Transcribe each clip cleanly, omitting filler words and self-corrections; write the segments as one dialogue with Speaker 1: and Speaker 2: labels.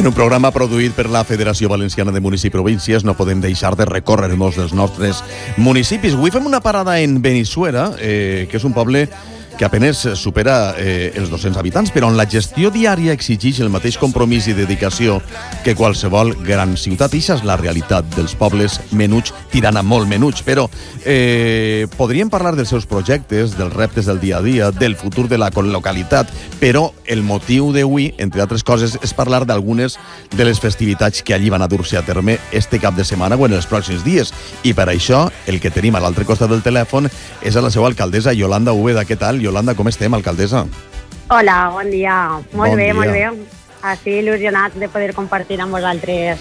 Speaker 1: En un programa produït per la Federació Valenciana de Municipis i Províncies no podem deixar de recórrer molts dels nostres municipis. Avui fem una parada en Benissuera, que és un poble que apenas supera els 200 habitants, però on la gestió diària exigeix el mateix compromís i dedicació que qualsevol gran ciutat. Ixa és la realitat dels pobles menuts, tirant a molt menuts, però podríem parlar dels seus projectes, dels reptes del dia a dia, del futur de la localitat, però el motiu d'avui, entre altres coses, és parlar d'algunes de les festivitats que allí van a dur-se a terme este cap de setmana o en els pròxims dies. I per això, el que tenim a l'altre costat del telèfon és a la seva alcaldessa, Yolanda Úbeda. Què tal, Yolanda, com estem, alcaldessa?
Speaker 2: Hola, bon dia. Molt bé,
Speaker 1: dia.
Speaker 2: molt bé. Així il·lusionats de poder compartir amb vosaltres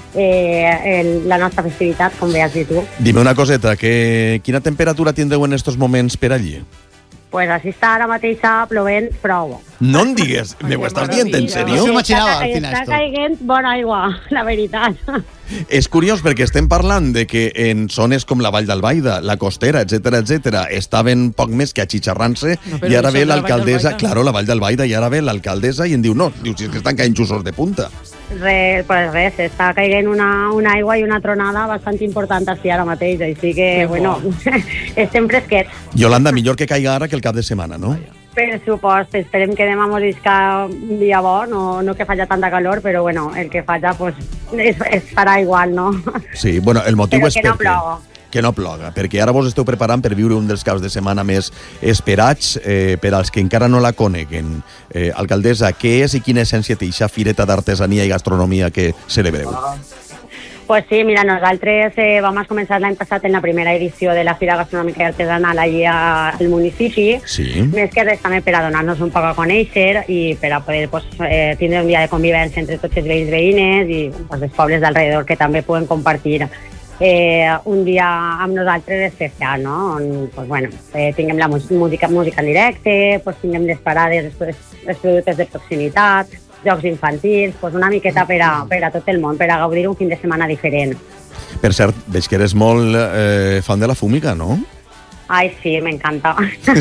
Speaker 2: la nostra festivitat, com bé has dit tu.
Speaker 1: Dime una coseta, quina temperatura tindreu en estos moments per allí?
Speaker 2: Pues així està ara mateix plovent prou.
Speaker 1: No em digues, me ho estàs dient, en sèrio?
Speaker 3: No s'ho imaginava, al final,
Speaker 2: està caiguent bona aigua, la veritat.
Speaker 1: És curiós perquè estem parlant de que en zones com la Vall d'Albaida, la Costera, etcètera, estaven poc més que achicharrant-se, i ara ve l'alcaldessa, claro, la Vall d'Albaida, i ara ve l'alcaldessa i em diu, no, si és que estan caient xussos de punta.
Speaker 2: Res, està caiguent una aigua i una tronada bastant important així ara mateix, així que, bueno, estem fresquets.
Speaker 1: Yolanda, millor que caiga ara que el cap de setmana, no?
Speaker 2: Per supost, esperem que demà mos un dia bo, no que faci tanta calor, però bueno, el que faci pues, es farà igual, no?
Speaker 1: Sí, bueno, el motiu
Speaker 2: però
Speaker 1: és
Speaker 2: que no ploga.
Speaker 1: Que no ploga, perquè ara vos esteu preparant per viure un dels caps de setmana més esperats. Per als que encara no la coneguen, alcaldessa, què és i quina essència té eixa fireta d'artesania i gastronomia que celebreu?
Speaker 2: Pues sí, mira, nosaltres vam començar l'any passat en la primera edició de la Fira Gastronòmica i Artesanal allí al municipi,
Speaker 1: sí.
Speaker 2: Més que res també per a donar-nos un poc a conèixer i per a poder tindre un dia de convivència entre tots els veïns veïnes i els pobles d'alrededor que també puguen compartir un dia amb nosaltres especial, no? On tinguem la música en directe, tinguem les parades, els productes de proximitat, jocs infantils, una miqueta per a tot el món, per a gaudir un fin de setmana diferent.
Speaker 1: Per cert, veig que eres molt fan de la fúmiga, no?
Speaker 2: Ai, sí, m'encanta.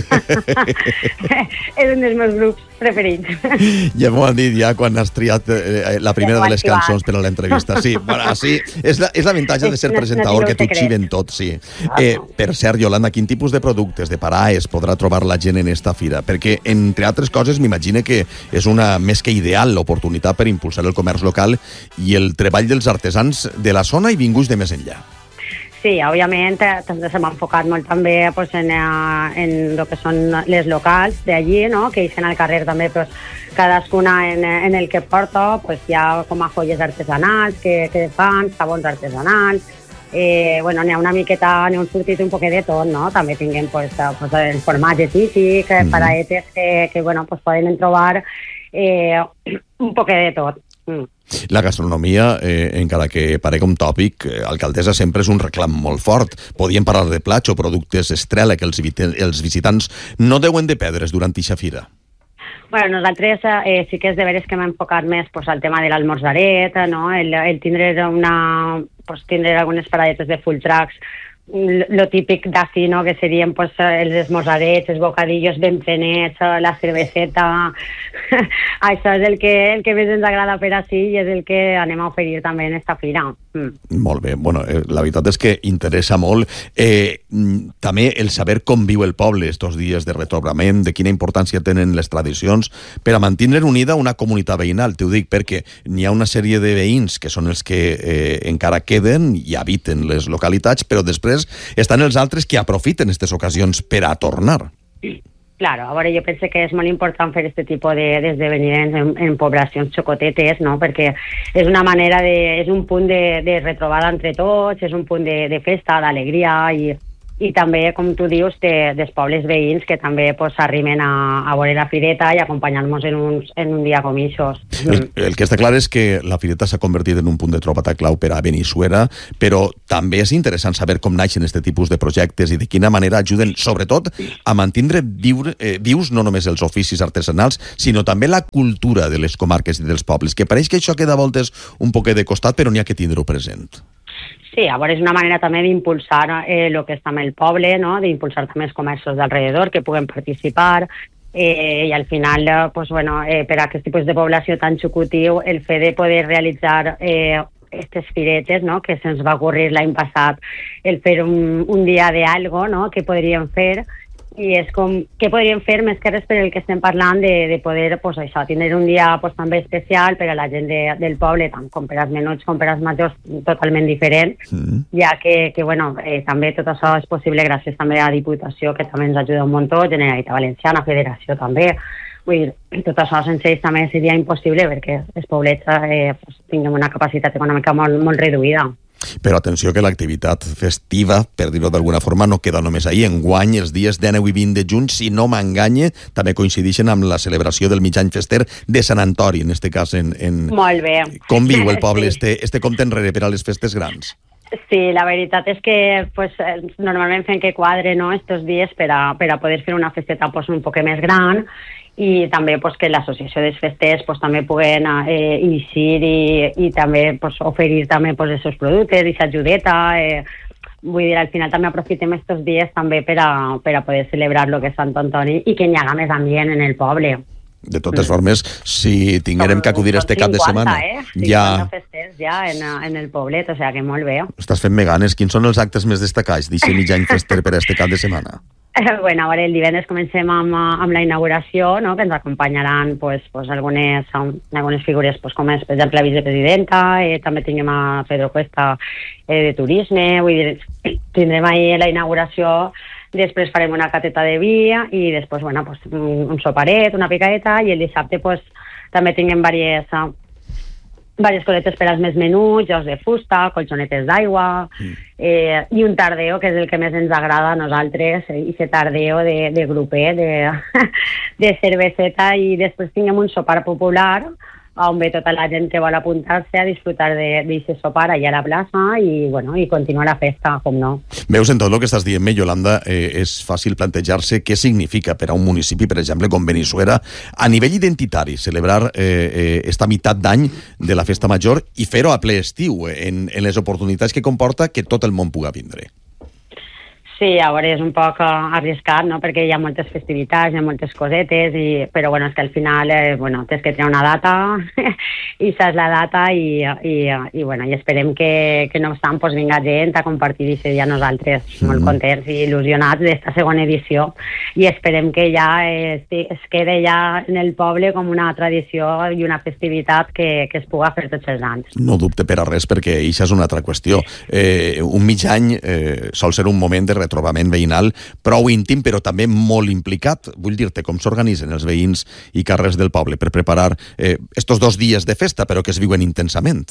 Speaker 2: És un dels meus grups preferits.
Speaker 1: Ja m'ho han dit quan has triat la primera de les cançons per a l'entrevista. Sí, bueno, sí, és l'avantatge de ser presentador, que t'ho xiven tot, sí. Per cert, Yolanda, quin tipus de productes, de paraes, podrà trobar la gent en esta fira? Perquè, entre altres coses, m'imagine que és una més que ideal l'oportunitat per impulsar el comerç local i el treball dels artesans de la zona i vinguts de més enllà.
Speaker 2: Sí, òbviament s'ha enfocat molt també en el que són les locals d'allí, no? Que eixen al carrer també cadascuna en el que porta, hi ha com a joies artesanals que fan, sabons artesanals, n'hi ha una miqueta, n'hi ha sortit un poquet de tot, no? També tinguem el formatge típic, paraetes que poden trobar un poquet de tot.
Speaker 1: La gastronomia, encara que parega un tòpic, alcaldessa, sempre és un reclam molt fort. Podíem parlar de plats o productes estrella que els visitants no deuen de perdre's durant eixa fira.
Speaker 2: Bueno, nosaltres sí que és de veres que hem enfocat més al tema de l'almorzaret, no? El tindre algunes paradetes de full tracks, lo típic d'ací, no? Que serien els esmorzarets, els bocadillos ben plenets, la cerveseta. Això és el que més ens agrada per ací i és el que anem a oferir també en esta fira.
Speaker 1: Molt bé, bueno, la veritat és que interessa molt també el saber com viu el poble estos dies de retrobament, de quina importància tenen les tradicions per a mantenir unida una comunitat veïnal. T'ho dic perquè n'hi ha una sèrie de veïns que són els que encara queden i habiten les localitats, però després estan els altres que aprofiten aquestes ocasions per a tornar.
Speaker 2: Claro, a veure, jo penso que és molt important fer aquest tipus d'esdeveniments en poblacions xocotetes, no? Perquè és una manera és un punt de retrobada entre tots, és un punt de festa, d'alegria i també, com tu dius, dels pobles veïns que també s'arrimen a veure la fireta i acompanyar-nos en un dia com això.
Speaker 1: El que està clar és que la fireta s'ha convertit en un punt de trobada clau per a Benissuera, però també és interessant saber com naixen aquest tipus de projectes i de quina manera ajuden, sobretot, a mantenir vius no només els oficis artesanals, sinó també la cultura de les comarques i dels pobles, que pareix que això queda a voltes un poquet de costat, però n'hi ha que tindre-ho present.
Speaker 2: Sí, a veure, és una manera també d'impulsar el que és també el poble, no? D'impulsar també els comerços d'alrededor que puguen participar, i al final, pues, bueno, per a aquest tipus de població tan xucutiu, el fet de poder realitzar aquestes firetes, no?, que se'ns va ocurrir l'any passat, el fer un dia d'algo, no?, que podríem fer, i és com, què podríem fer més que res per el que estem parlant de poder, pues això, tindre un dia pues, també especial per a la gent del poble, tant com per als menuts com per als majors, totalment diferent, ja que bueno, també tot això és possible gràcies també a la Diputació, que també ens ajuda un muntó, Generalitat Valenciana, Federació també. Vull dir, tot això sense ells també seria impossible perquè els poblets pues, tinguem una capacitat econòmica molt reduïda.
Speaker 1: Però atenció que l'activitat festiva, per dir-ho d'alguna forma, no queda només ahir. Enguany, els dies 19 i 20 de juny, si no m'enganye, també coincideixen amb la celebració del mig any fester de Sant Antoni, en este cas.
Speaker 2: Molt bé.
Speaker 1: Com viu el poble este compte enrere per a les festes grans?
Speaker 2: Sí, la veritat és que pues, normalment fem que quadre, no?, estos dies per a poder fer una festeta pues, un poc més gran, i també pues, que l'associació dels festers pues, també puguen eixir i també pues, oferir també pues, els seus productes i s'ajudeta. Vull dir, al final també aprofitem aquests dies també per a poder celebrar lo que és Sant Antoni i que hi haga més ambient en el poble.
Speaker 1: De totes formes, si tinguérem que acudir este cap de setmana...
Speaker 2: 50 festers ja en el poblet, o sigui que molt bé.
Speaker 1: Estàs fent-me ganes. Quins són els actes més destacats d'aquest mig any fester per a este cap de setmana?
Speaker 2: Bueno, ara el divendres comencem amb la inauguració, no?, que ens acompanyaran pues, algunes figures pues, com és, per exemple, la vicepresidenta, també tinguem a Pedro Cuesta de Turisme, vull dir, tindrem ahir la inauguració, després farem una cateta de vi i després, bueno, pues, un soparet, una picadeta, i el dissabte pues, també tinguem diverses cosetes per als més menuts, jocs de fusta, colxonetes d'aigua, i un tardeo, que és el que més ens agrada a nosaltres, i aquest tardeo de grupet, de cerveseta, i després tinguem un sopar popular, on ve tota la gent que vol apuntar-se a disfrutar d'aquest sopar allà a la plaça i, bueno, i continuar la festa, com no.
Speaker 1: Veus, en tot el que estàs dient-me, Yolanda, és fàcil plantejar-se què significa per a un municipi, per exemple, com Benissuera, a nivell identitari, celebrar esta meitat d'any de la festa major i fer-ho a ple estiu, en les oportunitats que comporta que tot el món puga vindre.
Speaker 2: Sí, a veure, és un poc arriscat, no?, perquè hi ha moltes festivitats, hi ha moltes cosetes, però bueno, és que al final bueno, tens que tenir una data i saps la data i bueno, i esperem que no obstant pues, vinga gent a compartir aquest dia nosaltres molt contents i il·lusionats d'esta segona edició, i esperem que ja es quede ja en el poble com una tradició i una festivitat que es puga fer tots els anys.
Speaker 1: No dubte per a res, perquè això és una altra qüestió. Un mig any sol ser un moment de retrobament veïnal prou íntim, però també molt implicat. Vull dir-te, com s'organitzen els veïns i carrers del poble per preparar estos 2 dies de festa, però que es viuen intensament?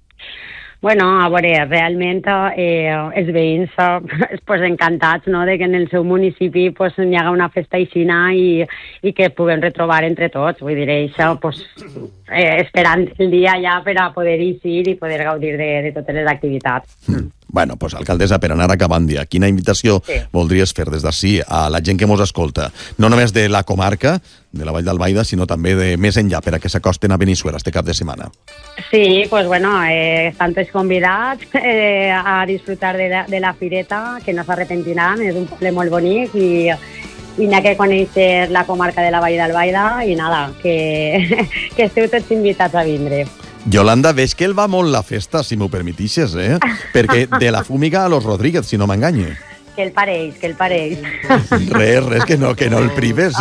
Speaker 2: Bueno, a veure, realment els veïns pues, encantats, no?, de que en el seu municipi pues, hi haga una festa aixina i que puguem retrobar entre tots. Vull dir, això, pues, esperant el dia ja per a poder eixir i poder gaudir de totes les activitats.
Speaker 1: Bueno, pues, alcaldessa, per anar acabant ja, quina invitació voldries fer des d'ací a la gent que mos escolta, no només de la comarca, de la Vall d'Albaida, sinó també de més enllà, per a que s'acosten a Benissuera este cap de setmana?
Speaker 2: Sí, pues bueno, estan tots convidats a disfrutar de la fireta, que no s'arrepentiran, és un poble molt bonic i n'hi ha que conèixer la comarca de la Vall d'Albaida i nada, que esteu tots invitats a vindre.
Speaker 1: Yolanda, veig que el va molt la festa, si m'ho permetixes, perquè de la Fúmiga a los Rodríguez, si no m'enganye.
Speaker 2: Que el pareix.
Speaker 1: Res, que no el prives.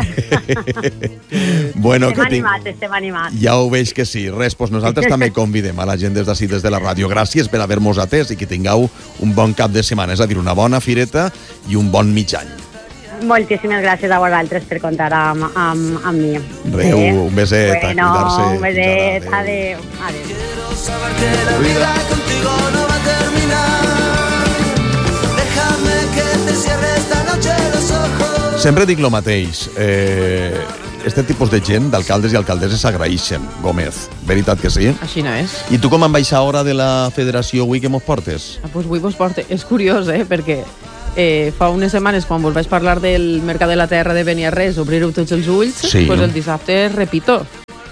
Speaker 1: Bueno,
Speaker 2: estem animats.
Speaker 1: Ja ho veig que sí. Res, doncs nosaltres també convidem a la gent des d'ací, des de la ràdio. Gràcies per haver-nos atès i que tingueu un bon cap de setmana, és a dir, una bona fireta i un bon mig any.
Speaker 2: Moltíssimes gràcies a vosaltres per comptar amb mi.
Speaker 1: Reu, un beset,
Speaker 2: bueno,
Speaker 1: a cuidar-se.
Speaker 2: Un beset, adéu.
Speaker 3: Quiero saber que la vida contigo no va a terminar. Déjame que te cierre esta noche los ojos.
Speaker 1: Sempre dic lo mateix. Este tipus de gent, d'alcaldes i alcaldesses, s'agraeixen, Gómez. Veritat que sí?
Speaker 4: Així no és.
Speaker 1: I tu com ambaixadora de la federació avui que mos portes?
Speaker 4: Pues avui vos porte. És curiós, perquè fa unes setmanes, quan vos vaig parlar del Mercat de la Terra de Beniarrés, obrir-ho tots els ulls,
Speaker 1: sí.
Speaker 4: Pues el dissabte repito.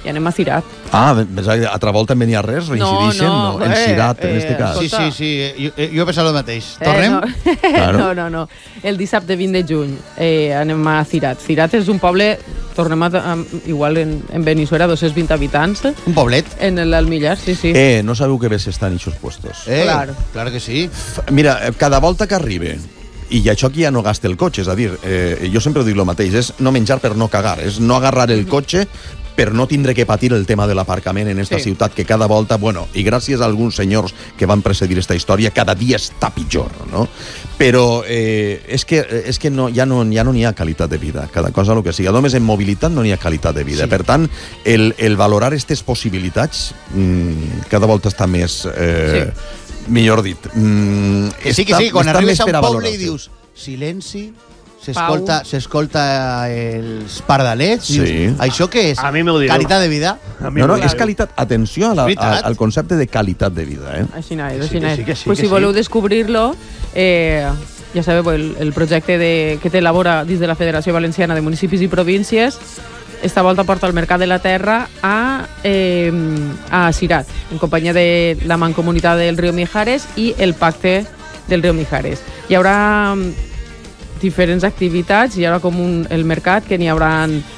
Speaker 4: i anem a Cirat.
Speaker 1: Altra volta en venia res, reincidixen?
Speaker 4: No,
Speaker 1: en Cirat, en este cas.
Speaker 5: Sí, jo he pensat el mateix. Tornem?
Speaker 1: Claro.
Speaker 4: No. El dissabte 20 de juny anem a Cirat. Cirat és un poble, tornem igual en Benissuera, 220 habitants.
Speaker 5: Un poblet.
Speaker 4: En l'Almillar, sí.
Speaker 1: No sabeu que bé s'estan eixos puestos.
Speaker 5: Claro que sí.
Speaker 1: Mira, cada volta que arribe, i això aquí ja no gasta el cotxe, és a dir, jo sempre dic el mateix, és no menjar per no cagar, és no agarrar el cotxe per no tindre que patir el tema de l'aparcament en esta ciutat, que cada volta, bueno, i gràcies a alguns senyors que van precedir esta història, cada dia està pitjor, no? Però és que no, ja no n'hi ha qualitat de vida, cada cosa el que sigui. Només en mobilitat no n'hi ha qualitat de vida. Per tant, el valorar aquestes possibilitats cada volta està més... millor dit.
Speaker 5: Sí, quan arribes a un poble i dius silenci, s'escolta els pardalets, dius, això què és?
Speaker 6: A mi m'ho direu.
Speaker 5: Qualitat de vida?
Speaker 1: No, és qualitat. Atenció al concepte de qualitat de vida.
Speaker 4: Així és. Pues si voleu descobrir-lo, ja sabeu, el projecte que t'elabora dins de la Federació Valenciana de Municipis i Províncies, esta volta porta al Mercat de la Terra a Cirat, en companyia de la Mancomunitat del Río Mijares i el Pacte del Río Mijares. Hi haurà diferents activitats, hi haurà com el mercat, que n'hi haurà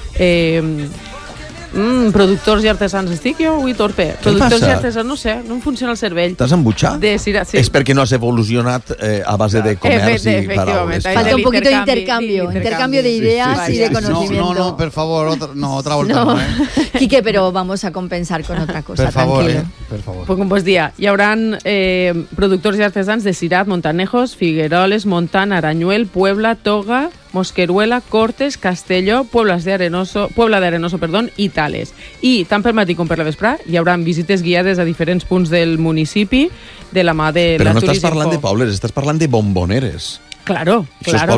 Speaker 4: productors i artesans. Estic jo avui torpe. Productors i artesans, no sé, no em funciona el cervell.
Speaker 1: T'has embutxat?
Speaker 4: Sí.
Speaker 1: És perquè no has evolucionat a base de comerç i paraules.
Speaker 7: Falta un poquito de intercambio de ideas y de conocimiento.
Speaker 5: No, por favor, otra vuelta no.
Speaker 7: Quique, pero vamos a compensar con otra cosa, tranquilo.
Speaker 5: Per favor.
Speaker 4: Pues dia, hi haurà productors i artesans de Cirat, Montanejos, Figueroles, Montant, Aranyuel, Puebla, Toga, Mosqueruela, Cortes, Castelló, Puebla de Arenoso, i Tales. I tant per matí com per la vesprà hi haurà visites guiades a diferents punts del municipi de la mà de
Speaker 1: Però
Speaker 4: la
Speaker 1: no estàs
Speaker 4: Turisme
Speaker 1: parlant de pobles, estàs parlant de bomboneres.
Speaker 4: Claro.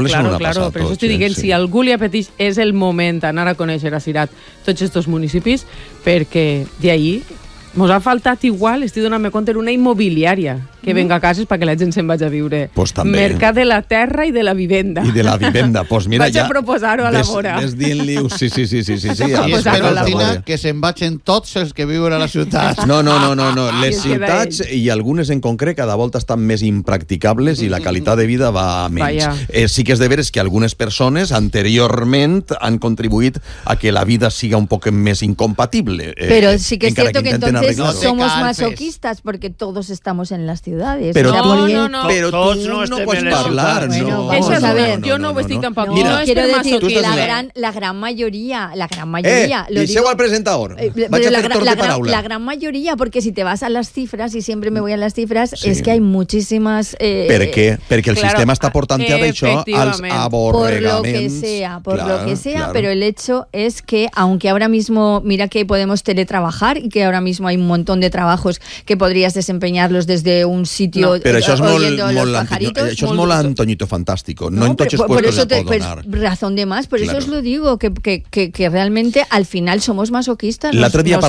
Speaker 4: Per això estic dient, si algú li apeteix, és el moment d'anar a conèixer a Cirat tots aquests municipis, perquè d'ahir mos ha faltat igual, estic donant-me compte, una immobiliària que venga a cases perquè la gent se'n vagi a viure.
Speaker 1: Pues també.
Speaker 4: Mercat de la terra i de la vivenda.
Speaker 1: I de la vivenda. Pues mira,
Speaker 4: vaig a proposar-ho a la vora.
Speaker 1: Ves dient-li... Sí.
Speaker 5: I espero, Alcina, que se'n vagin tots els que viuen a la ciutat.
Speaker 1: No. Les ciutats, i algunes en concret, cada volta estan més impracticables i la qualitat de vida va a menys. Sí que és de veres que algunes persones anteriorment han contribuït a que la vida siga un poc més incompatible.
Speaker 7: Pero sí que es cierto que entonces somos masoquistas porque todos estamos en las ciudades.
Speaker 1: Pero
Speaker 4: no.
Speaker 1: Pero tú no puedes hablar.
Speaker 7: Bueno,
Speaker 4: Vamos a ver.
Speaker 7: Yo
Speaker 4: no ho estic tampoc.
Speaker 7: Mira, quiero decir que la gran mayoría.
Speaker 1: Deixeu al presentador.
Speaker 7: La gran mayoría, porque si te vas a las cifras, y siempre me voy a las cifras, es que hay muchísimas...
Speaker 1: ¿Per què? Perquè el sistema està portant a això als aborregaments.
Speaker 7: Por lo que sea, pero el hecho es que, aunque ahora mismo, mira que podemos teletrabajar y que ahora mismo hay un montón de trabajos que podrías desempeñarlos desde un sitio oyendo los pajaritos.
Speaker 1: Això és molt Antoñito Fantástico. No en tots els puestos es pot donar.
Speaker 7: Razón de más, por eso os lo digo, que realmente al final somos masoquistas.
Speaker 1: L'altre dia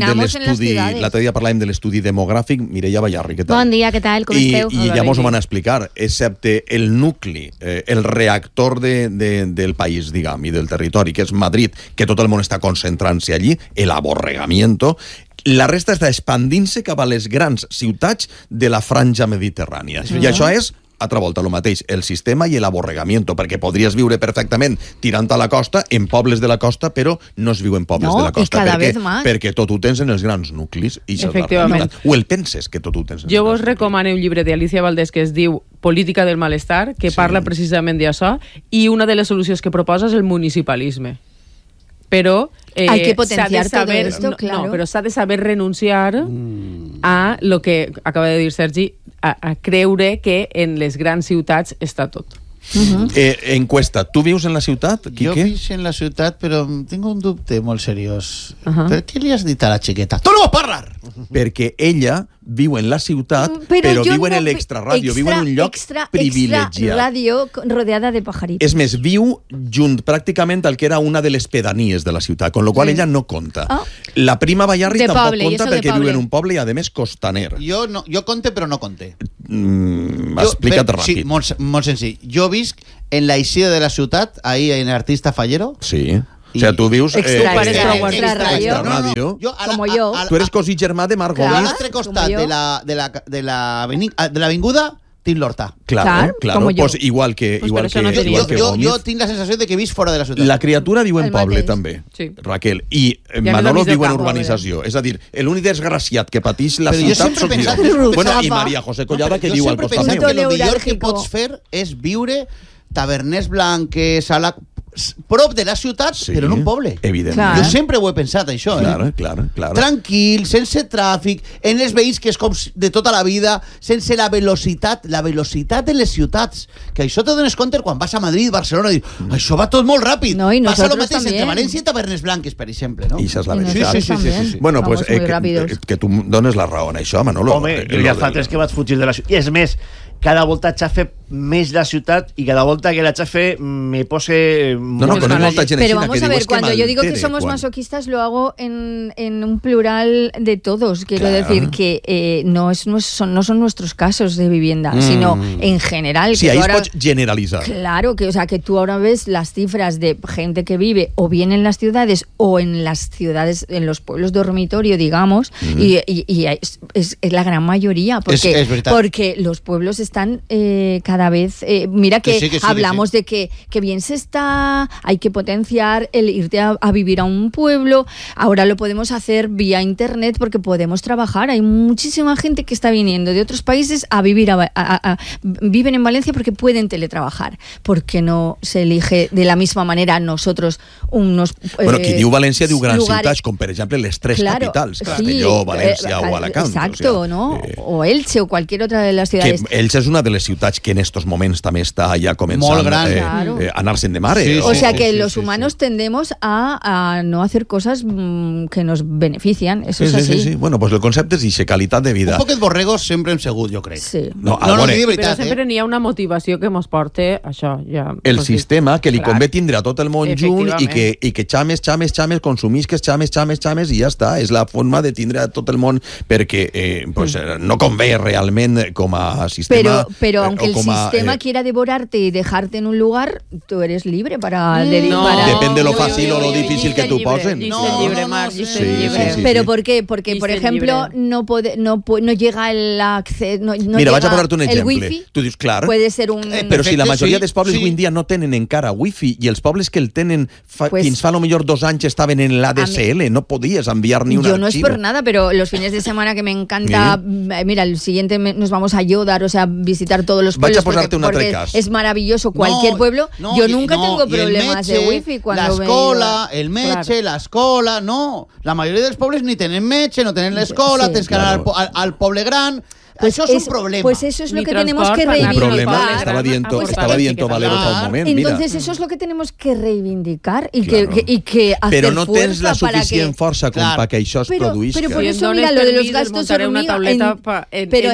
Speaker 1: parlàvem de l'estudi demogràfic. Mireia Ballarri, què tal?
Speaker 7: Bon dia, què tal? Com esteu?
Speaker 1: I ja mos ho van explicar, excepte el nucli, el reactor del país, diguem, i del territori, que és Madrid, que tot el món està concentrant-se allí, el aborregamiento. La resta està expandint-se cap a les grans ciutats de la franja mediterrània. I això és, altra volta, el mateix, el sistema i l'aborregamiento, perquè podries viure perfectament tirant a la costa, en pobles de la costa, però no es viu en pobles de la costa. Perquè tot ho tens en els grans nuclis.
Speaker 4: Efectivament.
Speaker 1: O el penses que tot ho tens en els grans nuclis.
Speaker 4: Jo vos recomano un llibre d'Alicia Valdés que es diu Política del malestar, que parla precisament d'això, i una de les solucions que proposa és el municipalisme. Però
Speaker 7: hay que potenciar todo esto, claro.
Speaker 4: No, pero s'ha de saber renunciar a lo que acaba de dir Sergi, a creure que en les grans ciutats està tot.
Speaker 1: Encuesta, tu vius en la ciutat, Quique?
Speaker 5: Jo vius en la ciutat, però tinc un dubte molt seriós. Per què li has dit a la xiqueta? Tu no vas parlar!
Speaker 1: Perquè ella viu en la ciutat, però viu en l'extrarradio, viu en un lloc privilegiat.
Speaker 7: Extrarradio rodeada de pajaritos.
Speaker 1: És més, viu junt pràcticament al que era una de les pedanies de la ciutat, con lo qual ella no compta. La prima Ballarri tampoc compta perquè viu en un poble i, a més, costaner.
Speaker 5: Jo compte, però no compte.
Speaker 1: Explica't ràpid.
Speaker 5: Sí, molt senzill. Jo visc en la eixida de la ciutat, ahí en Artista Fallero.
Speaker 1: Sí. O sea, tu vius...
Speaker 7: Extra ràdio.
Speaker 5: Com jo.
Speaker 1: Tu eres cosí germà de Margot.
Speaker 5: A l'altre costat de l'avinguda tinc l'Horta.
Speaker 1: Claro. Pues igual que
Speaker 5: jo tinc la sensació de que he vist fora de la ciutat.
Speaker 1: La criatura viu en poble, també, Raquel. I Manolo viu en urbanització. És a dir, l'únic desgraciat que pateix la ciutat soc jo. Bueno, i Maria José Collada, que viu al costat meu.
Speaker 5: Jo sempre he pensat que el millor que pots fer és viure Taverners Blanques, a la... prop de la ciutat, però en un poble.
Speaker 1: Evidentment.
Speaker 5: Jo sempre ho he pensat, això.
Speaker 1: Claro.
Speaker 5: Tranquil, sense tràfic, en els veïns que és com de tota la vida, sense la velocitat de les ciutats. Que això te dones compte quan vas a Madrid, Barcelona, i això va tot molt ràpid.
Speaker 7: No,
Speaker 5: passa el mateix entre València i Taverners Blanques, per exemple. No?
Speaker 1: I això és la veritat.
Speaker 5: Sí.
Speaker 1: Bueno, pues que tu dones la raó en això, Manolo.
Speaker 6: Home, jo ja fa 3 que vaig fugir de la ciutat. I és més, cada volta xafe més la ciutat y cada volta que la chafe me pose...
Speaker 7: Pero vamos a ver, cuando yo digo que somos masoquistas lo hago en un plural de todos. Quiero decir que no son nuestros casos de vivienda, sino en general.
Speaker 1: Sí, ahí ahora, es generalizar.
Speaker 7: Claro, que, o sea, que tú ahora ves las cifras de gente que vive o bien en las ciudades o en las ciudades, en los pueblos dormitorio, digamos, y es la gran mayoría, porque los pueblos están cada vez... mira que, sí, hablamos de que bien se está, hay que potenciar el irte a vivir a un pueblo. Ahora lo podemos hacer vía internet porque podemos trabajar. Hay muchísima gente que está viniendo de otros países a vivir, viven en Valencia porque pueden teletrabajar. ¿Por qué no se elige de la misma manera nosotros unos
Speaker 1: bueno, qui diu València diu grans ciutats, com per exemple les tres capitals, Castelló, València o Alacant.
Speaker 7: Exacto, o sea, ¿no? O Elche o cualquier otra de las ciudades.
Speaker 1: Que Elche és una de les ciutats que en estos moments també està ja començant a anar-se'n de mare.
Speaker 7: Sí, o sea que los humanos tendemos a no hacer cosas que nos benefician. Eso es así.
Speaker 1: Sí. Bueno, pues el concepte és ixe, qualitat de vida.
Speaker 5: Un poquet borregos sempre hem segut, jo crec.
Speaker 7: Sí.
Speaker 1: No,
Speaker 4: però sempre n'hi ha una motivació que mos porta això. Ja,
Speaker 1: el sistema que li convé tindre a tot el món junt i que xames, consumisques, xames i ja està. És la forma de tindre a tot el món perquè pues, no convé realment com a sistema.
Speaker 7: Pero aunque el sistema quiera devorarte y dejarte en un lugar, tú eres libre para...
Speaker 1: Depende lo fácil o lo difícil que tú posen.
Speaker 7: Pero ¿por qué? Porque, por ejemplo, no llega el acceso...
Speaker 1: Mira, vaig a posar-te un exemple.
Speaker 7: El wifi
Speaker 1: tu dius, clar,
Speaker 7: puede ser un...
Speaker 1: Però si la majoria dels pobles avui en dia no tenen encara wifi i els pobles que el tenen fins fa a lo millor 2 anys estaven en l'ADSL, no podies enviar ni un archivo.
Speaker 7: Yo no es por nada, pero los fines de semana que me encanta... Mira, el siguiente nos vamos a Ayodar, o sea, visitar todos los pueblos porque es maravilloso cualquier pueblo. Yo nunca tengo problemas de wifi cuando
Speaker 5: l'escola, el metge, l'escola, no. La majoria dels pobles ni tenen metge, no tenen l'escola, tens que anar al poble gran.
Speaker 7: Pues
Speaker 5: eso es un problema.
Speaker 7: Pues eso es lo que tenemos que reivindicar.
Speaker 1: El problema estaba diciendo Valero fa un moment.
Speaker 7: Entonces eso es lo que tenemos que reivindicar y que hacer
Speaker 1: pero no tens
Speaker 7: fuerza
Speaker 1: la suficient força com para que això es produïsca.
Speaker 7: Pero por eso mira lo de los gastos hormiga, pero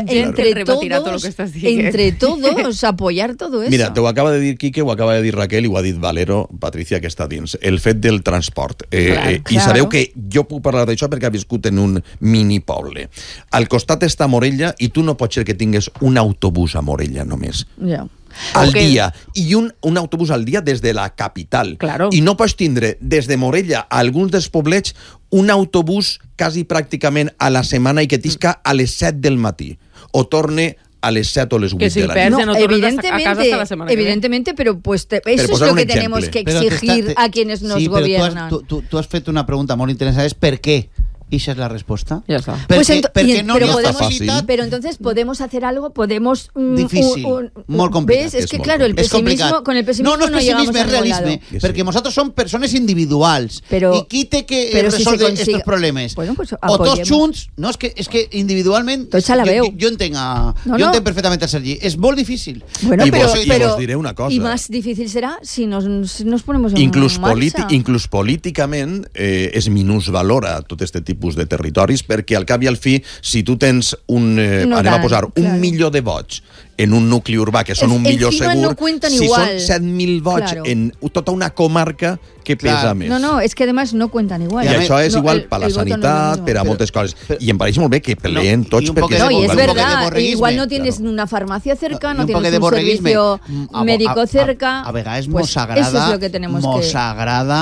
Speaker 7: entre todos apoyar todo eso.
Speaker 1: Mira, te ho acaba de dir Quique, ho acaba de dir Raquel i ho ha dit Valero, Patricia, que està dins. El fet del transport. I sabeu que jo puc parlar d'això perquè he viscut en un mini poble. Al costat està Morella i tu no pots ser que tingues un autobús a Morella només. Al dia. I un autobús al dia des de la capital.
Speaker 4: Claro.
Speaker 1: I no pots tindre des de Morella a alguns dels poblets un autobús quasi pràcticament a la setmana i que tisca a les 7 del matí. O torne a les 7 o les 8 de la nit.
Speaker 4: No,
Speaker 7: evidentemente, pero pues eso es lo que tenemos que exigir a quienes nos gobiernan.
Speaker 5: Tú has fet una pregunta molt interessant, és per què? ¿Y esa es la respuesta?
Speaker 4: Ya está.
Speaker 5: Porque no está fácil.
Speaker 7: Pero entonces podemos hacer algo, podemos...
Speaker 5: Difícil, molt complicat.
Speaker 7: ¿Ves? Es que claro, el pessimismo, con el pessimismo no llegamos a ningún lado.
Speaker 5: Perquè nosaltres som persones individuals. I qui té que resoldre aquests problemes?
Speaker 7: Bueno, pues
Speaker 5: o tots junts, no, és que individualment... Jo entenc perfectament a Sergi. És molt difícil.
Speaker 7: Bueno,
Speaker 1: però diré una cosa.
Speaker 7: Y más difícil será si nos ponemos en marcha.
Speaker 1: Inclús políticament es minusvalora tot este tipus de territoris, perquè al cap i al fi, si tu tens anem a posar 1 milió de vots en un nucli urbà, que són 1 milió segur, si són 7.000 vots en tota una comarca, que pesa més.
Speaker 7: No, es que además no cuentan igual.
Speaker 1: I això és igual per la sanitat, per a moltes coses. I em pareix molt bé que peleen tots perquè...
Speaker 7: No, y es verdad, igual no tienes una farmacia cerca, no tienes un servicio médico cerca.
Speaker 5: A vegades mos agrada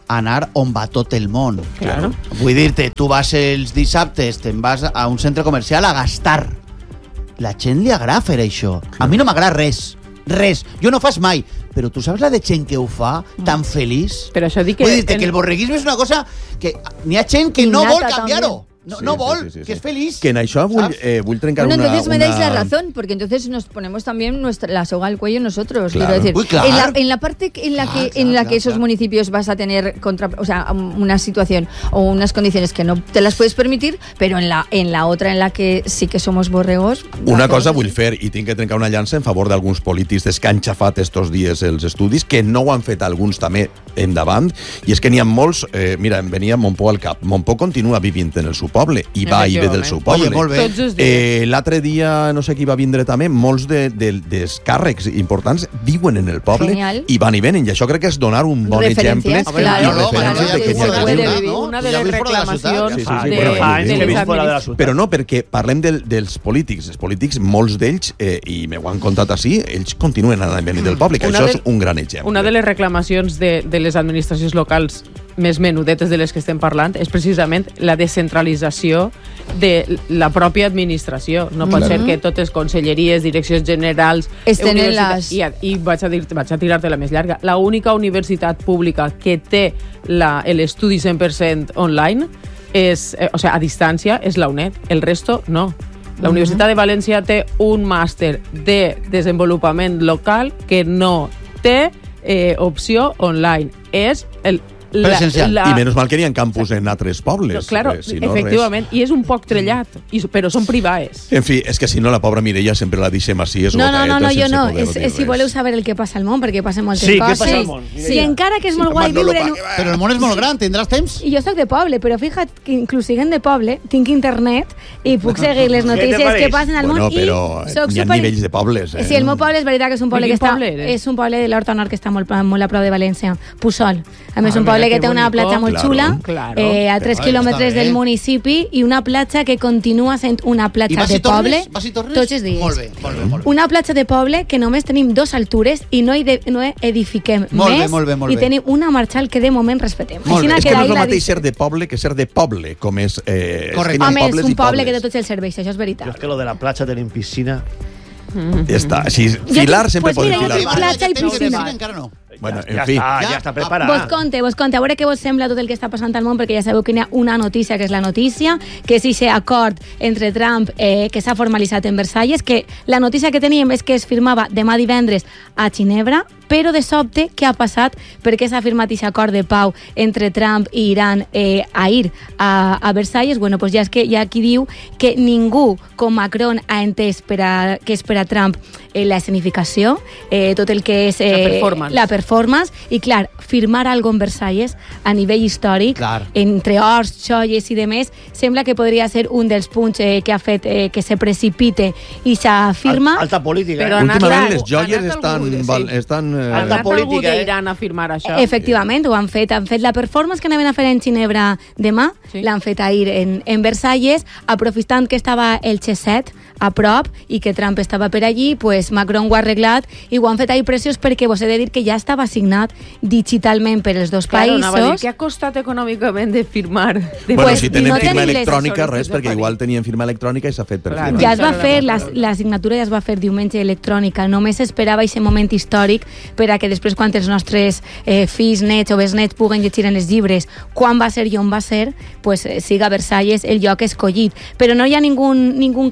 Speaker 5: anar on va tot el món.
Speaker 4: Claro.
Speaker 5: Vull dir-te, tu vas els dissabtes, te'n vas a un centre comercial a gastar. La gent li agrada fer això. A mi no m'agrada res. Jo no fas mai. Però tu saps la de gent que ho fa tan feliç?
Speaker 4: Però això dic que...
Speaker 5: Vull dir-te que el borreguisme és una cosa que n'hi ha gent que no vol canviar-ho. No vol, que es feliz.
Speaker 1: Que en això vull trencar
Speaker 7: bueno, entonces me dais la razón, porque entonces nos ponemos también la soga al cuello nosotros.
Speaker 1: Claro.
Speaker 7: Quiero decir,
Speaker 5: Uy, claro.
Speaker 7: en la parte en la que esos municipios vas a tener una situación o unas condiciones que no te las puedes permitir, pero en la otra en la que sí que somos borregos.
Speaker 1: Una cosa vull fer, i tinc que trencar una llança en favor d'alguns polítics que han xafat estos dies els estudis, que no ho han fet alguns també endavant, i és que n'hi ha molts, mira, em venia Montpó al cap. Montpó continua vivint en el seu poble i va i ve del seu poble.
Speaker 5: Molt
Speaker 4: bé.
Speaker 1: L'altre dia, no sé qui va vindre també, molts dels càrrecs importants viuen en el poble.
Speaker 7: Genial.
Speaker 1: I van i venen, i això crec que és donar un bon exemple.
Speaker 7: Claro,
Speaker 1: de que
Speaker 4: una de les reclamacions
Speaker 1: però no, perquè parlem dels polítics. Els polítics, molts d'ells, i m'ho han contat així, ells continuen anant i venint del poble, que això és un gran exemple.
Speaker 4: Una de les reclamacions de les administracions locals més menudetes de les que estem parlant és precisament la descentralització de la pròpia administració. No pot ser que totes conselleries, direccions generals
Speaker 7: estén en les...
Speaker 4: I vaig a tirar-te la més llarga. La única universitat pública que té l'estudi 100% online a distància és la UNED. El resto no. La Universitat de València té un màster de desenvolupament local que no té opció online. És
Speaker 5: presencial.
Speaker 1: I menys mal que n'hi ha campus en altres pobles.
Speaker 4: Claro, efectivament. I és un poc trellat, però són privades.
Speaker 1: En fi, és que si no, la pobra Mireia sempre la deixem així,
Speaker 8: No, jo no. És si voleu saber el que passa al món, perquè passen moltes coses.
Speaker 6: Sí, què passa al món?
Speaker 8: Sí, encara que és molt guai viure...
Speaker 5: Però el món és molt gran, tindràs temps?
Speaker 8: I jo soc de poble, però fixa't que inclús siguent de poble, tinc internet i puc seguir les notícies que passen al món i soc
Speaker 1: hi ha nivells de pobles.
Speaker 8: Sí, el meu poble és veritat que és un poble que està... És un poble de l'Horta Nord que està molt a prop de València. Puçol. A més, un poble que té una platja molt xula, a 3 quilòmetres del municipi, i una platja que continua sent una platja de poble tots els dies.
Speaker 5: Molt bé.
Speaker 8: Una platja de poble que només tenim 2 altures i no edifiquem més, i tenim una marxal que de moment respetem.
Speaker 1: És que no és el mateix ser de poble que ser de poble, com és...
Speaker 8: Home, és un poble que té tots els serveis, això és veritat.
Speaker 6: Jo és que lo de la platja tenim piscina...
Speaker 1: Ja està, així, filar sempre podem filar.
Speaker 8: Platja i piscina.
Speaker 5: Encara no.
Speaker 1: Bueno, en fi.
Speaker 6: Ja està preparat.
Speaker 8: Vos conte, a veure què vos sembla tot el que està passant al món, perquè ja sabeu que hi ha una notícia que és la notícia, que és aquest acord entre Trump que s'ha formalitzat en Versalles, que la notícia que teníem és que es firmava demà divendres a Ginebra, però de sobte, què ha passat? Per què s'ha firmat aquest acord de pau entre Trump i Iran ahir a Versalles? Bueno, pues ja és que hi ha qui diu que ningú com Macron ha entès que és per a Trump la escenificació, tot el que és la performance, i clar, firmar algo en Versalles a nivell històric, entre ors, xolles i demés, sembla que podria ser un dels punts que ha fet que se precipite i s'ha firma.
Speaker 6: Alta política.
Speaker 4: Però
Speaker 1: últimament les joies estan
Speaker 6: alta política,
Speaker 4: Iran a firmar això.
Speaker 8: Efectivament, ho han fet. Han fet la performance que anaven a fer en Ginebra demà, l'han fet ahir en Versalles, aprofitant que estava el G7 a prop i que Trump estava per allí, pues Macron ho ha arreglat i ho han fet ahir preciós, perquè vos he de dir que ja estava signat digitalment per els dos països.
Speaker 4: Què ha costat econòmicament de firmar?
Speaker 1: Bueno, si tenen firma electrònica, res, perquè igual tenien firma electrònica i s'ha fet per firma.
Speaker 8: Ja es va fer, la signatura ja es va fer diumenge electrònica. Només esperava aquest moment històric per a que després, quan els nostres fills, nets o besnets puguen llegir en els llibres quan va ser i on va ser, pues siga Versalles el lloc escollit. Però no hi ha ningú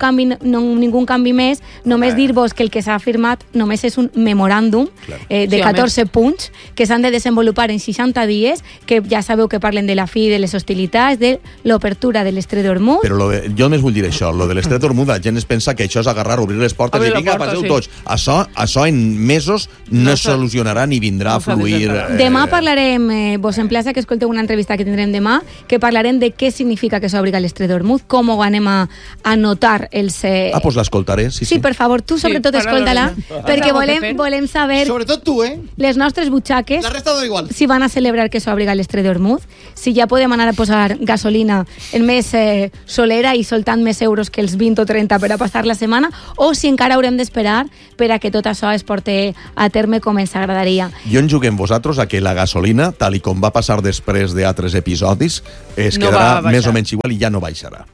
Speaker 8: canvi més, només dir-vos que el que s'ha firmat només és un memoràndum de 14 punts que s'han de desenvolupar en 60 dies, que ja sabeu que parlen de la fi de les hostilitats, de l'obertura de l'Estret d'Hormuz.
Speaker 1: Però jo només vull dir això, lo de l'Estret d'Hormuz, la gent es pensa que això és agarrar, obrir les portes i vinga, passeu tots. Això en mesos no es solucionarà ni vindrà a fluir.
Speaker 8: Demà parlarem, vos emplaça que escolteu una entrevista que tindrem demà, que parlarem de què significa que s'obri l'estret d'Ormuz, com ho anem a notar els...
Speaker 1: Pues l'escoltaré, sí.
Speaker 8: Sí, per favor, tu sobretot escolta-la, perquè volem saber...
Speaker 5: Sobretot tu,
Speaker 8: les nostres butxaques,
Speaker 5: la resta da igual.
Speaker 8: Si van a celebrar que s'obri l'estret d'Ormuz, si ja podem anar a posar gasolina en més solera i soltant més euros que els 20 o 30 per a passar la setmana, o si encara haurem d'esperar per a que tot això es porti a terme com ens agradaria.
Speaker 1: Jo en juguem vosaltres a que la gasolina, tal i com va passar després d'altres episodis, es quedarà més o menys igual i ja no baixarà.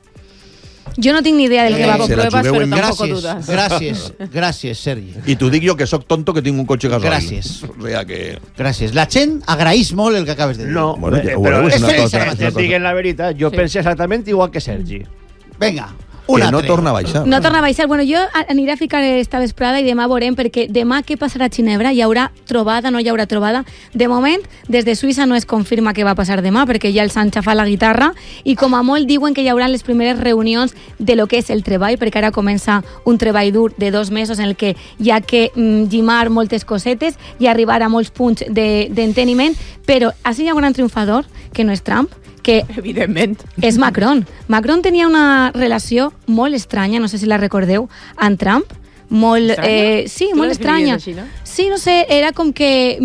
Speaker 8: Jo no tinc ni idea del que va a
Speaker 4: pruebas, però tampoc dudas.
Speaker 5: Gràcies, Sergi.
Speaker 1: I t'ho dic jo, que sóc tonto, que tinc un cotxe gasoil.
Speaker 5: Gràcies.
Speaker 1: O sea que...
Speaker 5: Gràcies. La gent agraeix molt el que acabes de dir.
Speaker 6: No,
Speaker 1: bueno,
Speaker 6: però
Speaker 1: és una cosa.
Speaker 6: Si diguen la veritat, jo penso exactament igual que Sergi.
Speaker 5: Vinga,
Speaker 1: que no torna a baixar.
Speaker 8: No torna a baixar. Bueno, jo aniré a ficar esta vesprada i demà veurem, perquè demà què passarà a Ginebra? Hi haurà trobada, no hi haurà trobada? De moment, des de Suïssa no es confirma què va passar demà, perquè ja els han xafat la guitarra, i com a molt diuen que hi haurà les primeres reunions de lo que és el treball, perquè ara comença un treball dur de 2 mesos en el que hi ha que llimar moltes cosetes i arribar a molts punts d'enteniment, però així hi ha un gran triomfador, que no és Trump, que
Speaker 4: evidentment
Speaker 8: és Macron. Macron tenia una relació molt estranya, no sé si la recordeu, amb Trump. Molt, sí, molt estranya.
Speaker 4: Així, no?
Speaker 8: Sí, no sé, era com que...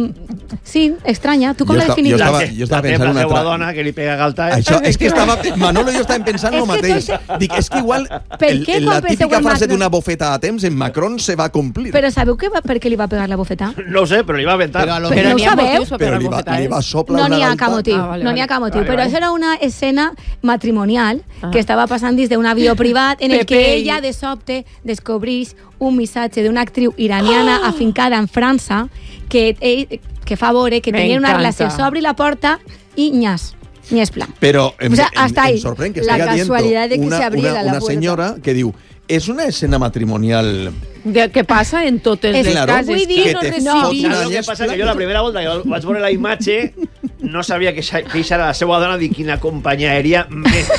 Speaker 8: sí, estranya. Tu com la definiries?
Speaker 1: Jo estava pensant
Speaker 6: una altra... dona que li pega galta.
Speaker 1: Això, és que estava... Manolo i jo estàvem pensant el mateix. Dic, és que igual la típica frase d'una bofeta a temps en Macron se va complir.
Speaker 8: Però sabeu per què li va pegar la bofeta?
Speaker 6: No ho sé, però li va aventar.
Speaker 8: Però no ho sabeu?
Speaker 1: Però li va soplar
Speaker 8: no
Speaker 1: una
Speaker 8: n'hi ha
Speaker 1: galta.
Speaker 8: cap motiu. No n'hi ha cap motiu. Però això era una escena matrimonial que estava passant dins d'un avió privat en el que ella de sobte descobrís un missatge d'una actriu iraniana afincada en França que fa veure que tenien una relació. S'obri la porta i nyas. Ni es plan.
Speaker 1: Però em
Speaker 5: sorprèn
Speaker 1: que estigui dient una senyora que diu, és una escena matrimonial...
Speaker 4: Què passa en totes les cases?
Speaker 8: Vull dir,
Speaker 6: no. El que passa que jo la primera volta que vaig veure la imatge no sabia que això era la seva dona de quina companyia aèria més...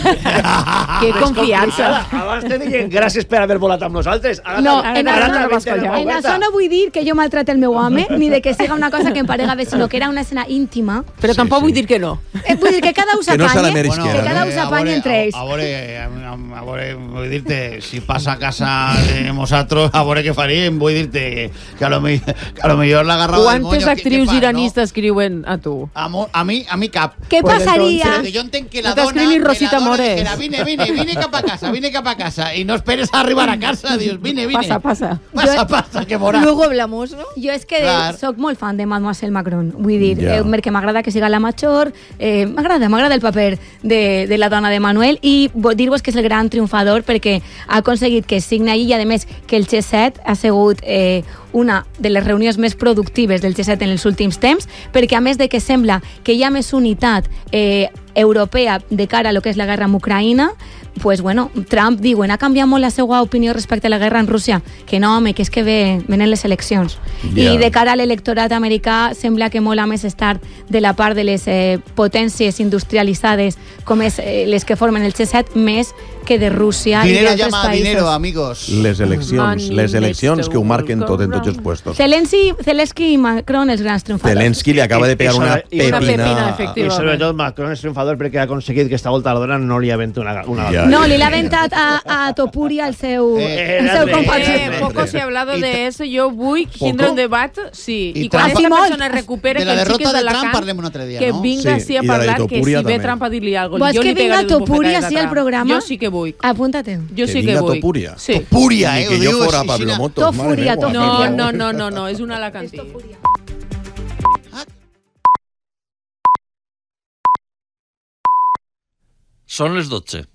Speaker 4: Que confiança.
Speaker 6: Abans te deien gràcies per haver volat amb nosaltres.
Speaker 8: No, en això no vull dir que jo maltrate el meu home, ni de que siga una cosa que em parega bé, sinó que era una escena íntima.
Speaker 4: Però tampoc vull dir que no.
Speaker 8: Vull dir que cada us apanya,
Speaker 1: que
Speaker 8: cada us apanya entre ells.
Speaker 5: A veure, vull dir-te, si passa a casa de nosaltres, a veure què faríem, vull dir-te que a lo millor l'agarrava del moño.
Speaker 4: Quantes actrius iranis t'escriuen a tu?
Speaker 5: A mi cap.
Speaker 8: Què passaria?
Speaker 5: Jo entenc que la dona vine cap a casa i no esperes a arribar a casa, dius, vine.
Speaker 4: Passa,
Speaker 5: que veuràs.
Speaker 7: Luego hablamos, no?
Speaker 8: Jo és que soc molt fan de Mademoiselle Macron, vull dir, perquè m'agrada que siga la major, m'agrada el paper de la dona de Manuel, i dir-vos que és el gran triomfador perquè ha aconseguit que signi allí, i a més que el G7 ha sigut una de les reunions més productives del G7 en els últims temps, perquè a més de que sembla que hi ha més unitat europea de cara a lo que és la guerra amb Ucraïna, pues bueno, Trump diuen, ha canviat molt la seva opinió respecte a la guerra en Rússia, que no, home, que és que venen les eleccions. I de cara a l'electorat americà sembla que molt a més estar de la part de les potències industrialitzades com és les que formen el G7, més que de Rússia i d'altres països.
Speaker 5: Dinero, amigos.
Speaker 1: Les eleccions que ho marquen tot en tots els puestos.
Speaker 8: Zelensky i Macron, els grans triomfadors.
Speaker 1: Zelensky li acaba de pegar una pepina.
Speaker 6: I sobretot Macron és triomfador perquè ha aconseguit que esta volta la dona no li aventa una galta.
Speaker 8: No, li l'ha aventat a Topuria el seu compañero.
Speaker 4: Poco se ha hablado de eso. Yo vull tindre un debat, sí. I quan
Speaker 5: aquesta
Speaker 4: persona recupere que el xic és d'Alacant, que vinga així a parlar, que si ve Trump a dir-li alguna cosa.
Speaker 8: Vols que vinga Topuria així al programa?
Speaker 4: Jo sí que vull.
Speaker 8: Apúntate.
Speaker 4: Jo sí que vull.
Speaker 1: Topuria?
Speaker 5: Topuria,
Speaker 1: que jo fora Pablo Motos.
Speaker 8: Tofuria.
Speaker 4: No, és un alacantí.
Speaker 9: Són les 12.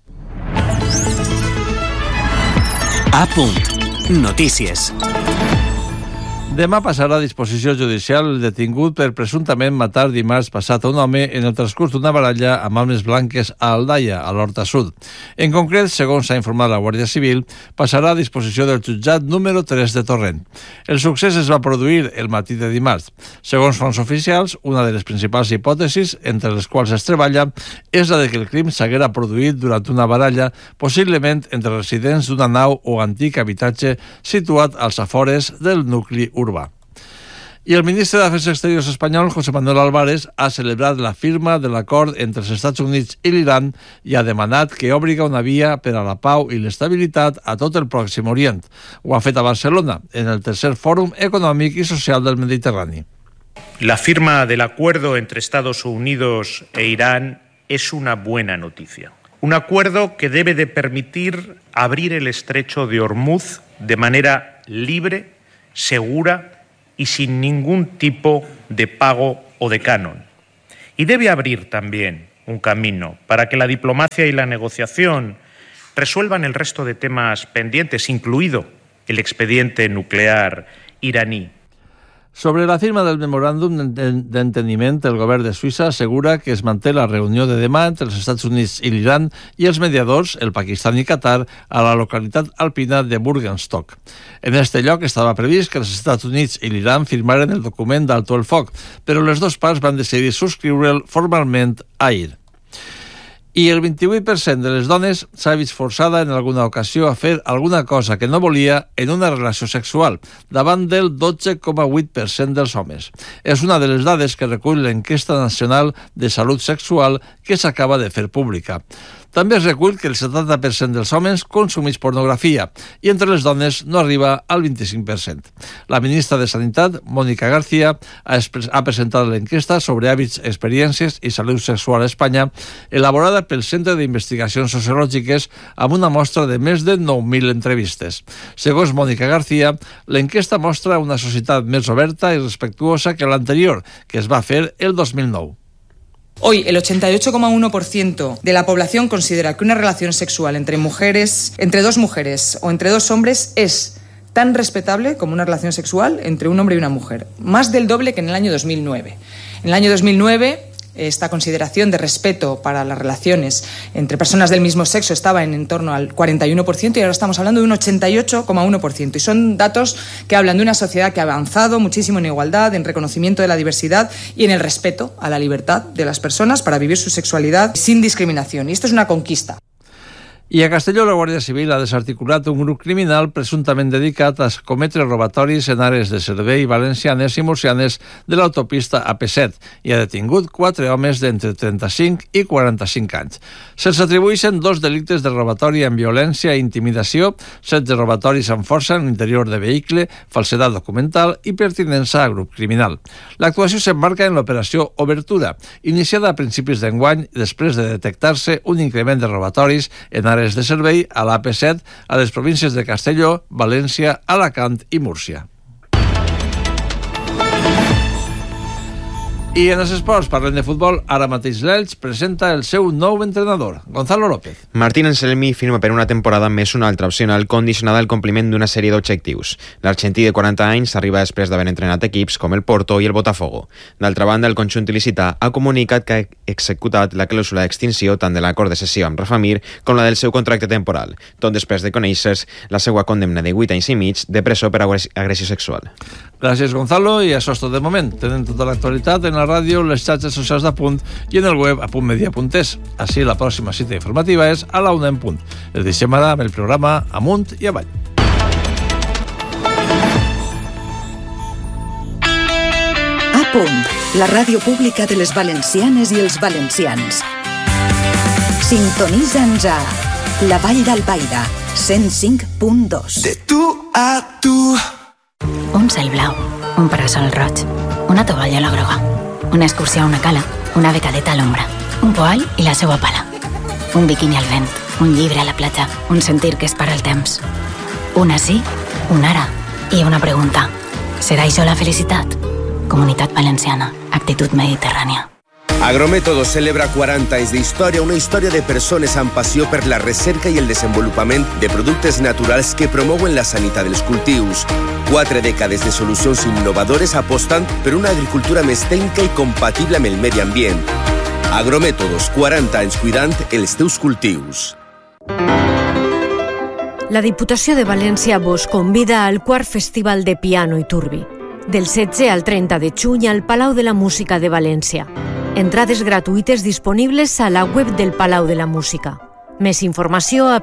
Speaker 9: A punt. Notícies.
Speaker 10: Demà passarà a disposició judicial el detingut per presumptament matar dimarts passat a un home en el transcurs d'una baralla amb armes blanques a Aldaia, a l'Horta Sud. En concret, segons s'ha informat la Guàrdia Civil, passarà a disposició del jutjat número 3 de Torrent. El succés es va produir el matí de dimarts. Segons fonts oficials, una de les principals hipòtesis, entre les quals es treballa, és la de que el crim s'haguera produït durant una baralla, possiblement entre residents d'una nau o antic habitatge situat als afores del nucli urbà. I el ministre d'Afers Exteriors espanyol, José Manuel Álvarez, ha celebrat la firma de l'acord entre els Estats Units i l'Iran i ha demanat que obriga una via per a la pau i l'estabilitat a tot el Pròxim Orient. Ho ha fet a Barcelona, en el tercer Fòrum Econòmic i Social del Mediterrani.
Speaker 11: La firma del acuerdo entre Estados Unidos e Irán es una buena noticia. Un acuerdo que debe de permitir abrir el estrecho de Hormuz de manera libre, segura y sin ningún tipo de pago o de canon. Y debe abrir también un camino para que la diplomacia y la negociación resuelvan el resto de temas pendientes, incluido el expediente nuclear iraní.
Speaker 10: Sobre la firma del memoràndum d'enteniment, el govern de Suïssa assegura que es manté la reunió de demà entre els Estats Units i l'Iran i els mediadors, el Pakistan i Qatar, a la localitat alpina de Burgenstock. En este lloc estava previst que els Estats Units i l'Iran firmaren el document d'alto el foc, però les dues parts van decidir subscriure'l formalment ahir. I el 28% de les dones s'ha vist forçada en alguna ocasió a fer alguna cosa que no volia en una relació sexual, davant del 12,8% dels homes. És una de les dades que recull l'enquesta nacional de salut sexual que s'acaba de fer pública. També es recull que el 70% dels homes consumeix pornografia i entre les dones no arriba al 25%. La ministra de Sanitat, Mónica García, ha presentat l'enquesta sobre hàbits, experiències i salut sexual a Espanya, elaborada pel Centre d'Investigacions Sociològiques amb una mostra de més de 9.000 entrevistes. Segons Mónica García, l'enquesta mostra una societat més oberta i respectuosa que l'anterior, que es va fer el 2009.
Speaker 12: Hoy, el 88,1% de la población considera que una relación sexual entre dos mujeres o entre dos hombres es tan respetable como una relación sexual entre un hombre y una mujer. Más del doble que en el año 2009. En el año 2009, esta consideración de respeto para las relaciones entre personas del mismo sexo estaba en torno al 41% y ahora estamos hablando de un 88,1%. Y son datos que hablan de una sociedad que ha avanzado muchísimo en igualdad, en reconocimiento de la diversidad y en el respeto a la libertad de las personas para vivir su sexualidad sin discriminación. Y esto es una conquista.
Speaker 10: I a Castelló la Guàrdia Civil ha desarticulat un grup criminal presumptament dedicat a cometre robatoris en àrees de servei valencianes i murcianes de l'autopista AP7 i ha detingut 4 homes d'entre 35 i 45 anys. Se'ls atribueixen 2 delictes de robatori amb violència i intimidació, 7 robatoris amb força en l'interior de vehicle, falsedat documental i pertinença a grup criminal. L'actuació s'emmarca en l'operació Obertura, iniciada a principis d'enguany després de detectar-se un increment de robatoris en àrees de servei a l'AP7 a les províncies de Castelló, València, Alacant i Múrcia. I en els esports, parlem de futbol, ara mateix l'Elx presenta el seu nou entrenador, Gonzalo López.
Speaker 13: Martín Anselmi firma per una temporada més una altra opcional condicionada al compliment d'una sèrie d'objectius. L'argentí de 40 anys arriba després d'haver entrenat equips com el Porto i el Botafogo. D'altra banda, el conjunt il·licità ha comunicat que ha executat la clàusula d'extinció tant de l'acord de cessió amb Rafa Mir com la del seu contracte temporal, tot després de conèixer la seva condemna de 8 anys i mig de presó per agressió sexual.
Speaker 10: Gràcies, Gonzalo, i això és tot de moment. Tenen tota l'actualitat en la ràdio, les xarxes socials d'Apunt i en el web apuntmedia.es. Així, la pròxima cita informativa és a la 1 en punt. Els deixem ara amb el programa Amunt i Avall.
Speaker 14: Apunt, la ràdio pública de les valencianes i els valencians. Sintonitza'ns a la Vall d'Albaida, 105.2.
Speaker 3: De tu a tu.
Speaker 15: Un cel blau, un parasol roig, una tovallola groga, una excursió a una cala, una becadeta a l'ombra, un poal i la seva pala, un biquini al vent, un llibre a la platja, un sentir que es para el temps. Una sí, una ara i una pregunta. Serà això la felicitat? Comunitat Valenciana, actitud mediterrània.
Speaker 16: Agrométodos celebra 40 anys d'història, una història de persones amb passió per la recerca i el desenvolupament de productes naturals que promouen la sanitat dels cultius. 4 dècades de solucions innovadores apostant per una agricultura més tècnica i compatible amb el medi ambient. Agrométodos, 40 anys cuidant els teus cultius.
Speaker 17: La Diputació de València vos convida al 4 Festival de Piano i Turbi, del 16 al 30 de juny al Palau de la Música de València. Entrades gratuïtes disponibles a la web del Palau de la Música. Més informació a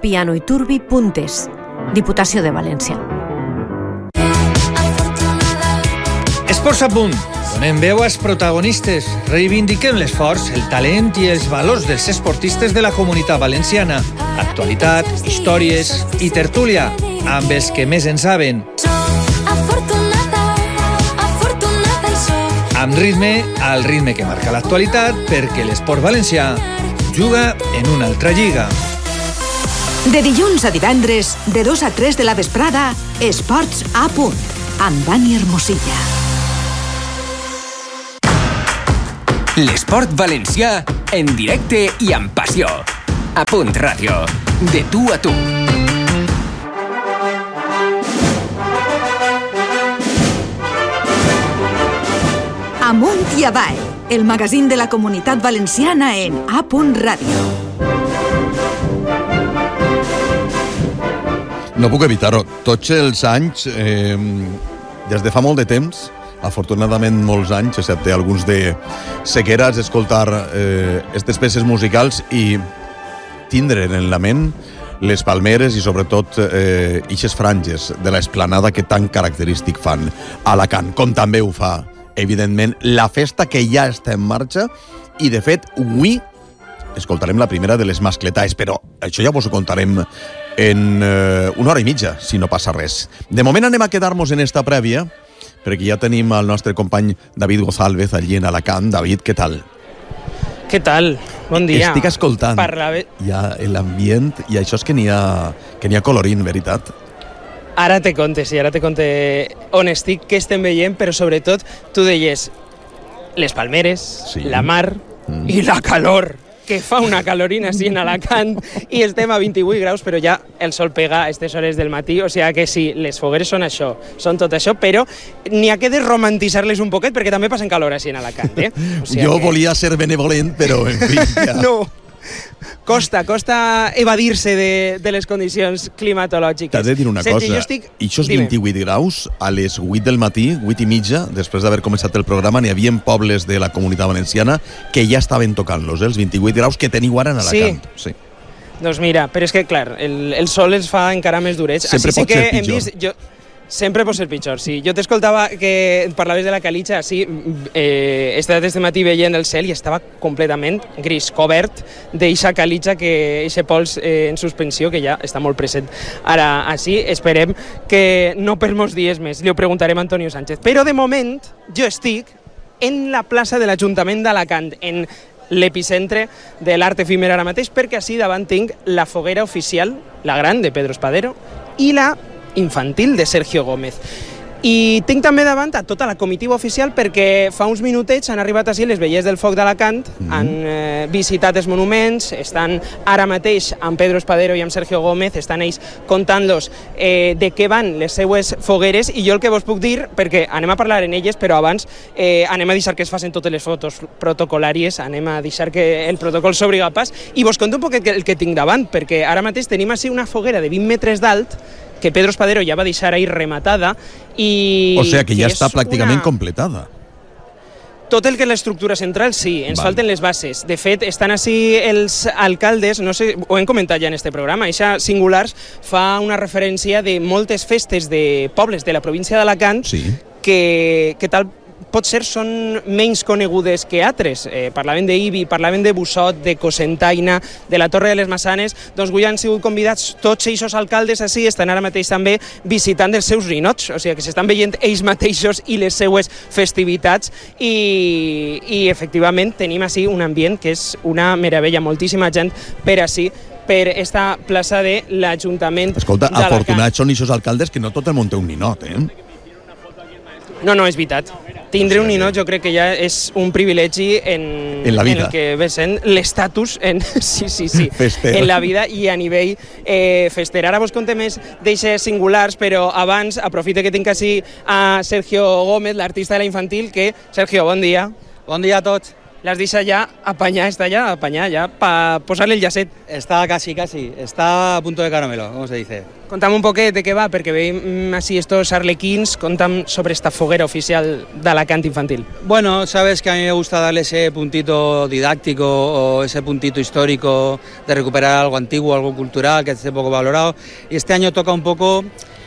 Speaker 17: pianoiturbi.es. Diputació de València.
Speaker 18: Esports a punt. Donem veu als protagonistes. Reivindiquem l'esforç, el talent i els valors dels esportistes de la Comunitat Valenciana. Actualitat, històries i tertúlia amb els que més en saben. Amb ritme, al ritme que marca l'actualitat, perquè l'esport valencià juga en una altra lliga.
Speaker 14: De dilluns a divendres, de 2 a 3 de la vesprada, Esports a punt, amb Dani Hermosilla.
Speaker 9: L'esport valencià en directe i amb passió. A Punt Ràdio. De tu a tu.
Speaker 14: Amunt i avall, el magazín de la Comunitat Valenciana en A Punt Ràdio.
Speaker 1: No puc evitar-ho. Tots els anys, des de fa molt de temps, afortunadament molts anys, excepte alguns de sequera, és escoltar aquestes peces musicals i tindre en la ment les palmeres i sobretot ixes franges de l'esplanada que tan característic fan Alacant, com també ho fa, evidentment, la festa que ja està en marxa i, de fet, avui escoltarem la primera de les mascletaes, però això ja vos ho contarem en una hora i mitja, si no passa res. De moment anem a quedar-nos en esta prèvia, perquè ja tenim el nostre company David González allí en Alacant. David, què tal?
Speaker 19: Què tal? Bon dia.
Speaker 1: Estic escoltant ja l'ambient i això és que n'hi ha colorín, veritat?
Speaker 19: Ara te conte, sí, ara te conte on estic, què estem veient, però sobretot tu deies les palmeres, sí, la mar i la calor, que fa una calorina així en Alacant i estem a 28 graus, però ja el sol pega a aquestes hores del matí, o sigui que sí, les fogueres són això, són tot això, però n'hi ha que desromantitzar-les un poquet perquè també passen calor així en Alacant, eh? O sigui
Speaker 1: jo volia ser benevolent, però en fi, ja.
Speaker 19: No. Costa evadir-se de les condicions climatològiques.
Speaker 1: T'has de dir una cosa, i això 28 graus a les 8 del matí, 8 i mitja, després d'haver començat el programa, n'hi havia pobles de la Comunitat Valenciana que ja estaven tocant-los, els 28 graus que teniu ara en Alacant. Sí.
Speaker 19: Doncs mira, però és que, clar, el sol els fa encara més durets.
Speaker 1: Sempre pot ser pitjor.
Speaker 19: Sempre pot ser pitjor, sí. Jo t'escoltava que parlaves de la calitxa, sí, he estat este matí veient el cel i estava completament gris, cobert d'eixa calitxa, eixe pols en suspensió, que ja està molt present ara així. Esperem que no per molts dies més. Li ho preguntarem a Antonio Sánchez. Però de moment jo estic en la plaça de l'Ajuntament d'Alacant, en l'epicentre de l'art efímer ara mateix, perquè així davant tinc la foguera oficial, la gran, de Pedro Espadero, i la infantil de Sergio Gómez. I tinc també davant a tota la comitiva oficial perquè fa uns minutets han arribat així les vellers del foc d'Alacant, han visitat els monuments, estan ara mateix amb Pedro Espadero i amb Sergio Gómez, estan ells contant-los de què van les seues fogueres, i jo el que vos puc dir, perquè anem a parlar en elles, però abans anem a deixar que es facin totes les fotos protocolàries, anem a deixar que el protocol s'obri a pas, i vos conto un poquet el que tinc davant, perquè ara mateix tenim així una foguera de 20 metres d'alt, que Pedro Espadero ja va deixar ahir rematada i...
Speaker 1: O sigui que ja està pràcticament completada.
Speaker 19: Tot el que és l'estructura central, sí, ens falten les bases. De fet, estan així els alcaldes, no sé, ho hem comentat ja en este programa, eixa Singulars fa una referència de moltes festes de pobles de la província d'Alacant que tal potser són menys conegudes que altres. Parlaven d'Ibi, parlaven de Bussot, de Cocentaina, de la Torre de les Massanes. Doncs avui han sigut convidats tots aquests alcaldes així, estan ara mateix també visitant els seus rinots, o sigui que s'estan veient ells mateixos i les seues festivitats, i efectivament tenim així un ambient que és una meravella, moltíssima gent per així, per esta plaça de l'Ajuntament d'Alacant.
Speaker 1: Escolta, afortunats són aquests alcaldes que no tot el món té un ninot,
Speaker 19: No, és veritat. Tindre un ninot jo crec que ja és un privilegi en
Speaker 1: la vida.
Speaker 19: En el que ve sent l'estatus sí, en la vida i a nivell fester. Ara vos conté més d'eixes Singulars, però abans aprofite que tinc així a Sergio Gómez, l'artista de la infantil, que, Sergio, bon dia.
Speaker 20: Bon dia a tots.
Speaker 19: L'has deixat ja apanyar, para posarle el llacet.
Speaker 20: Está casi, está a punto de caramelo, ¿cómo se dice?
Speaker 19: Contame un poquet de qué va, porque veis así estos arlequins, contame sobre esta foguera oficial de Alacant infantil.
Speaker 20: Bueno, sabes que a mí me gusta darle ese puntito didáctico o ese puntito histórico de recuperar algo antiguo, algo cultural que esté poco valorado, y este año toca un poco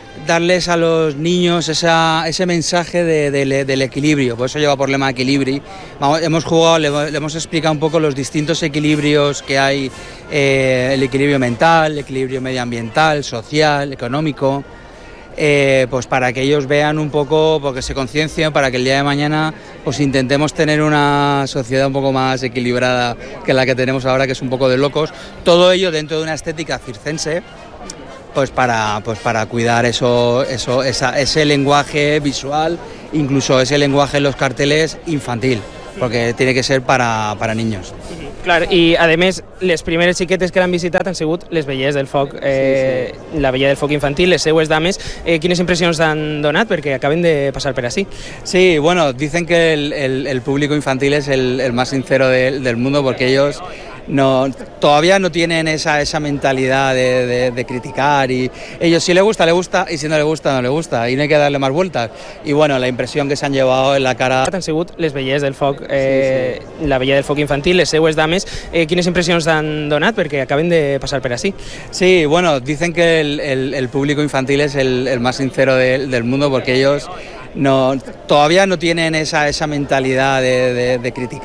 Speaker 20: darles a los niños ese mensaje del equilibrio, por eso lleva por lema equilibrio. Hemos jugado, le hemos explicado un poco los distintos equilibrios que hay, el equilibrio mental, el equilibrio medioambiental, social, económico, pues para que ellos vean un poco, porque se conciencien, para que el día de mañana pues intentemos tener una sociedad un poco más equilibrada que la que tenemos ahora, que es un poco de locos. Todo ello dentro de una estética circense, pues para cuidar ese lenguaje visual, incluso ese lenguaje en los carteles infantil, porque tiene que ser para niños.
Speaker 19: Clar, i a més, les primeres xiquetes que l'han visitat han sigut les vellers del foc, la vella del foc infantil, les seues dames. Quines impressions han donat? Perquè acaben de passar per així.
Speaker 20: Sí, bueno, dicen que el público infantil es el más sincero del mundo, porque ellos todavía no tienen esa mentalidad de criticar, y ellos si le gusta, y si no le gusta, no le gusta, y no hay que darle más vueltas. Y bueno, la impresión que se han llevado en la cara...
Speaker 19: Han sigut les vellers del foc, la vella del foc infantil, les seues dames. Quines impressions han donat? Perquè acaben de passar per així.
Speaker 20: Sí, bueno, dicen que el público infantil es el más sincero del mundo, porque ellos todavía no tienen esa mentalidad de criticar.